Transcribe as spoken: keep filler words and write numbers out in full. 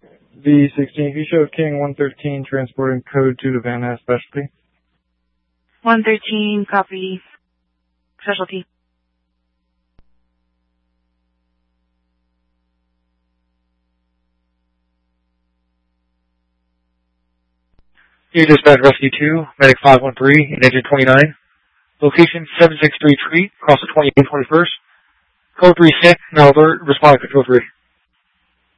V sixteen, if you showed King one thirteen transporting code to the Van Ness Specialty. one thirteen, copy. Specialty. Here dispatch rescue two, medic five one three, in engine twenty-nine. Location seven six three Tree, across the twenty-eighth, twenty-first. Code three six, now alert, respond control three.